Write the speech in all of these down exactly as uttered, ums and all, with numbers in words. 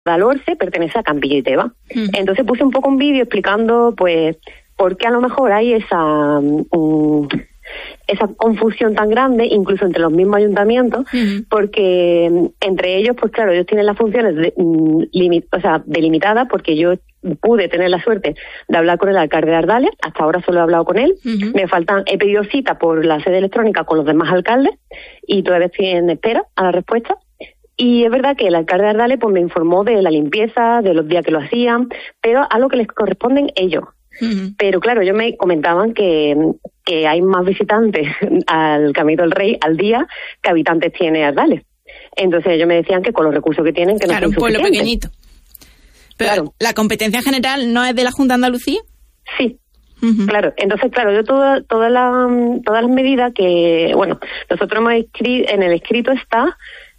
Guadalhorce pertenece a Campillo y Teba. Uh-huh. Entonces puse un poco un vídeo explicando, pues, por qué a lo mejor hay esa um, esa confusión tan grande, incluso entre los mismos ayuntamientos, uh-huh. porque entre ellos, pues claro, ellos tienen las funciones de, um, limit, o sea, delimitadas, porque yo pude tener la suerte de hablar con el alcalde de Ardales, hasta ahora solo he hablado con él, uh-huh. me faltan, he pedido cita por la sede electrónica con los demás alcaldes, y todavía estoy en espera a la respuesta. Y es verdad que el alcalde de Ardales pues me informó de la limpieza, de los días que lo hacían, pero a lo que les corresponden ellos. Uh-huh. Pero claro, ellos me comentaban que, que hay más visitantes al Caminito del Rey al día que habitantes tiene Ardales. Entonces ellos me decían que con los recursos que tienen, que claro, no son un pueblo suficientes. Pequeñito. Pero claro. ¿La competencia general no es de la Junta de Andalucía? Sí. Uh-huh. Claro, entonces claro, yo toda, toda la, todas las medidas que, bueno, nosotros hemos escrito, en el escrito está,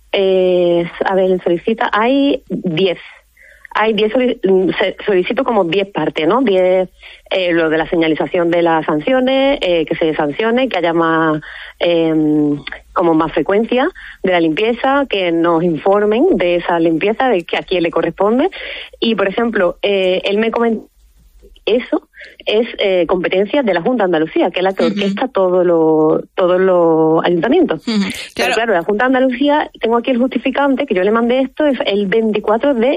eh, a ver, en solicita, hay diez. Hay diez, solicito como diez partes, ¿no? diez, eh, lo de la señalización de las sanciones, eh, que se sancione, que haya más, eh, como más frecuencia de la limpieza, que nos informen de esa limpieza, de que a quién le corresponde. Y, por ejemplo, eh, él me comentó, eso es eh, competencia de la Junta de Andalucía, que es la que orquesta uh-huh. todos los todos los ayuntamientos. Uh-huh. Claro. Pero claro, la Junta de Andalucía, tengo aquí el justificante, que yo le mandé esto, es el veinticuatro de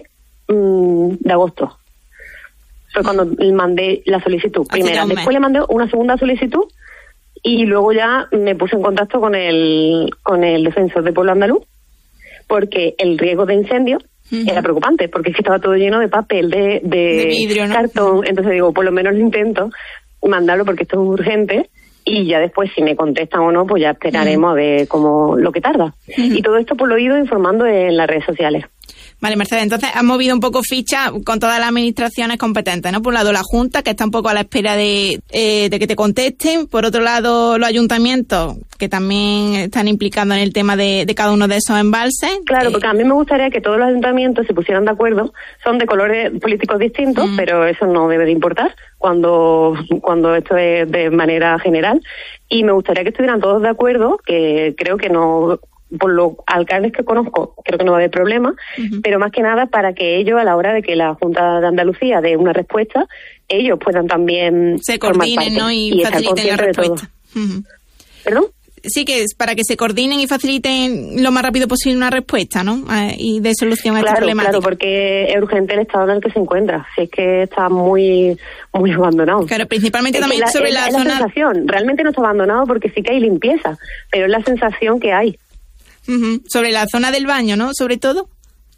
de agosto. Fue cuando mandé la solicitud primera. Después le mandé una segunda solicitud y luego ya me puse en contacto con el con el defensor del pueblo andaluz, porque el riesgo de incendio uh-huh. era preocupante, porque es que estaba todo lleno de papel, de, de, de vidrio, ¿no? cartón. Entonces digo, por lo menos lo intento mandarlo porque esto es urgente. Y ya después, si me contestan o no, pues ya esperaremos uh-huh. a ver cómo lo que tarda. Uh-huh. Y todo esto pues lo he ido informando en las redes sociales. Vale, Mercedes, entonces has movido un poco ficha con todas las administraciones competentes, ¿no? Por un lado la Junta, que está un poco a la espera de, eh, de que te contesten. Por otro lado, los ayuntamientos, que también están implicados en el tema de, de cada uno de esos embalses. Claro, eh, porque a mí me gustaría que todos los ayuntamientos se pusieran de acuerdo. Son de colores políticos distintos, uh-huh. pero eso no debe de importar cuando, cuando esto es de manera general. Y me gustaría que estuvieran todos de acuerdo, que creo que no... por los alcaldes que conozco, creo que no va a haber problema, uh-huh. pero más que nada para que ellos, a la hora de que la Junta de Andalucía dé una respuesta, ellos puedan también se coordinen, ¿no? Y, y faciliten la respuesta. Uh-huh. ¿Perdón? Sí, que es para que se coordinen y faciliten lo más rápido posible una respuesta, ¿no? Eh, y de solución a claro, esta problemática. Claro, porque es urgente el estado en el que se encuentra. Si es que está muy muy abandonado. Claro, principalmente es también la, sobre es, la es zona... la sensación. Realmente no está abandonado porque sí que hay limpieza, pero es la sensación que hay. Uh-huh. Sobre la zona del baño, ¿no? Sobre todo.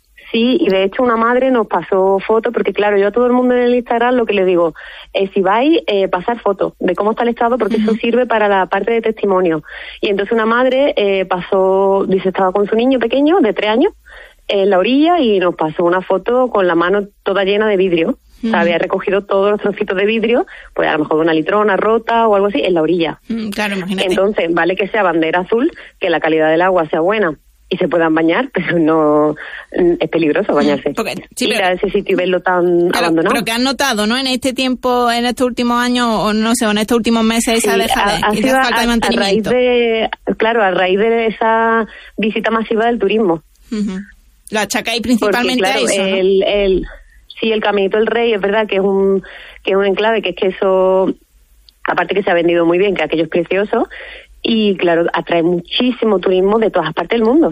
Sí, y de hecho una madre nos pasó fotos, porque claro, yo a todo el mundo en el Instagram lo que le digo, eh, si vais, eh, pasar fotos de cómo está el estado, porque uh-huh. eso sirve para la parte de testimonio. Y entonces una madre eh, pasó, dice, estaba con su niño pequeño de tres años en la orilla y nos pasó una foto con la mano toda llena de vidrio. Uh-huh. O sea, había recogido todos los trocitos de vidrio, pues a lo mejor una litrona rota o algo así, en la orilla. Uh-huh. Claro, imagínate. Entonces, vale que sea bandera azul, que la calidad del agua sea buena y se puedan bañar, pero no es peligroso bañarse. Porque, sí, ir pero, a ese sitio y verlo tan pero, abandonado. Pero que has notado, ¿no? En este tiempo, en estos últimos años, o no sé, o en estos últimos meses, esa sí, dejadez, ha, ha esa falta a, de mantenimiento. A raíz de, claro, a raíz de esa visita masiva del turismo. Uh-huh. Lo achacáis principalmente Porque, claro, a eso, ¿no? el, el, sí, el Caminito del Rey, es verdad que es un, que es un enclave, que es que eso, aparte que se ha vendido muy bien, que aquello es precioso, y claro, atrae muchísimo turismo de todas partes del mundo.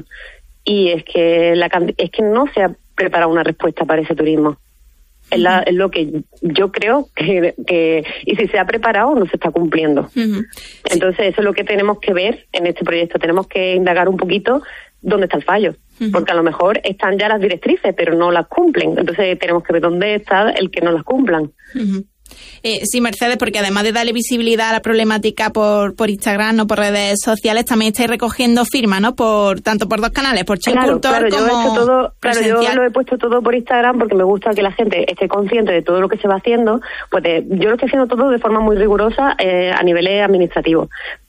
Y es que la es que no se ha preparado una respuesta para ese turismo. Es, la, es lo que yo creo que, que... Y si se ha preparado, no se está cumpliendo. Uh-huh. Entonces, sí. Eso es lo que tenemos que ver en este proyecto. Tenemos que indagar un poquito dónde está el fallo. Uh-huh. Porque a lo mejor están ya las directrices, pero no las cumplen. Entonces, tenemos que ver dónde está el que no las cumplan. Uh-huh. Eh, sí, Mercedes, porque además de darle visibilidad a la problemática por por Instagram o por redes sociales, también estáis recogiendo firmas, ¿no? Por tanto por dos canales, por Chen claro, Cultor claro, como yo he hecho todo, claro, yo lo he puesto todo por Instagram porque me gusta que la gente esté consciente de todo lo que se va haciendo. Pues de, yo lo estoy haciendo todo de forma muy rigurosa eh, a niveles administrativos,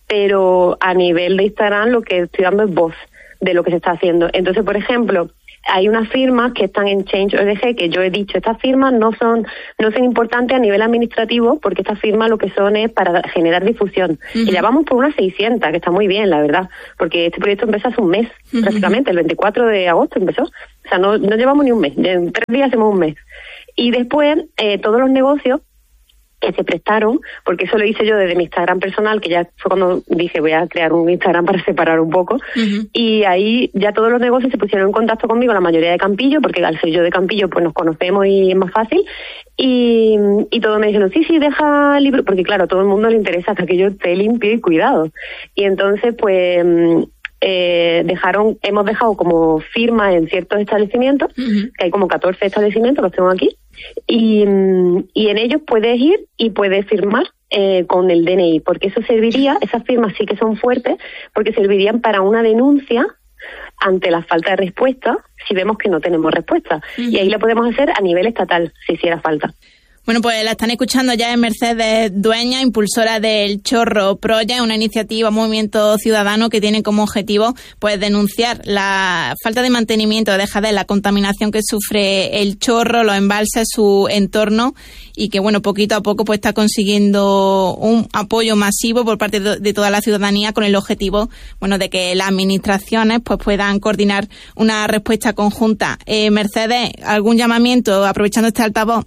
pero a nivel de Instagram lo que estoy dando es voz de lo que se está haciendo. Entonces, por ejemplo, hay unas firmas que están en Change punto org que yo he dicho, estas firmas no son no son importantes a nivel administrativo porque estas firmas lo que son es para generar difusión. Uh-huh. Y ya vamos por unas seiscientas, que está muy bien, la verdad, porque este proyecto empezó hace un mes, uh-huh. prácticamente, el veinticuatro de agosto empezó. O sea, no, no llevamos ni un mes, en tres días hacemos un mes. Y después, eh, todos los negocios que se prestaron, porque eso lo hice yo desde mi Instagram personal, que ya fue cuando dije voy a crear un Instagram para separar un poco, uh-huh. y ahí ya todos los negocios se pusieron en contacto conmigo, la mayoría de Campillo, porque al ser yo de Campillo pues nos conocemos y es más fácil, y, y todos me dijeron, sí, sí, deja el libro, porque claro, a todo el mundo le interesa hasta que yo esté limpio y cuidado, y entonces pues... Eh, dejaron, hemos dejado como firma en ciertos establecimientos, uh-huh. que hay como catorce establecimientos, los tengo aquí, y, y en ellos puedes ir y puedes firmar eh, con el D N I, porque eso serviría, esas firmas sí que son fuertes, porque servirían para una denuncia ante la falta de respuesta, si vemos que no tenemos respuesta, uh-huh. y ahí la podemos hacer a nivel estatal, si hiciera falta. Bueno, pues la están escuchando ya en Mercedes Dueña, impulsora del Chorro Project, una iniciativa, un movimiento ciudadano que tiene como objetivo pues denunciar la falta de mantenimiento, de dejadez, la contaminación que sufre el chorro, los embalses, su entorno, y que bueno, poquito a poco pues está consiguiendo un apoyo masivo por parte de toda la ciudadanía con el objetivo bueno de que las administraciones pues puedan coordinar una respuesta conjunta. Eh, Mercedes, ¿algún llamamiento aprovechando este altavoz?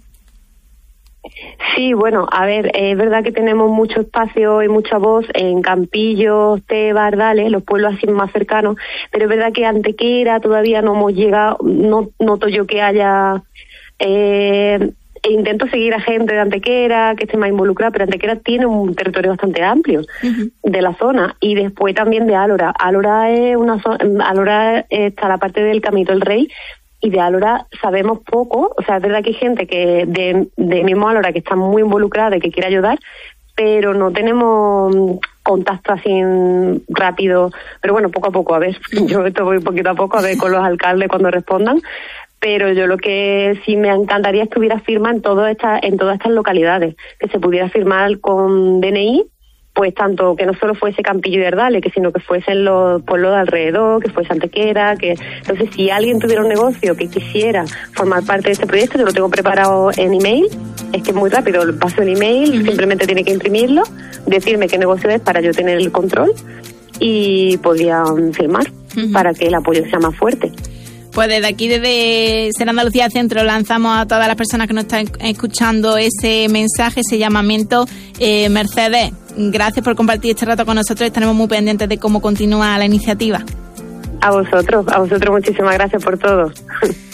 Sí, bueno, a ver, es verdad que tenemos mucho espacio y mucha voz en Campillo, Teba, Ardales, los pueblos así más cercanos, pero es verdad que Antequera todavía no hemos llegado, no noto yo que haya... Eh, e intento seguir a gente de Antequera que esté más involucrada, pero Antequera tiene un territorio bastante amplio uh-huh. de la zona, y después también de Álora. Álora es una zona, Álora está la parte del Caminito del Rey, y de Álora sabemos poco, o sea, es verdad que hay gente que de, de mismo Álora que está muy involucrada y que quiere ayudar, pero no tenemos contacto así rápido, pero bueno, poco a poco, a ver, yo esto voy poquito a poco, a ver con los alcaldes cuando respondan, pero yo lo que sí me encantaría es que hubiera firma en, todo esta, en todas estas localidades, que se pudiera firmar con D N I, pues tanto que no solo fuese Campillo y Ardales, que sino que fuesen los pueblos de alrededor, que fuese Antequera, que entonces si alguien tuviera un negocio que quisiera formar parte de este proyecto, yo lo tengo preparado en email, es que es muy rápido, paso el email, uh-huh. simplemente tiene que imprimirlo, decirme qué negocio es para yo tener el control y podrían firmar uh-huh. para que el apoyo sea más fuerte. Pues desde aquí, desde Ser Andalucía Centro, lanzamos a todas las personas que nos están escuchando ese mensaje, ese llamamiento. Eh, Mercedes, gracias por compartir este rato con nosotros. Estaremos muy pendientes de cómo continúa la iniciativa. A vosotros, a vosotros muchísimas gracias por todo.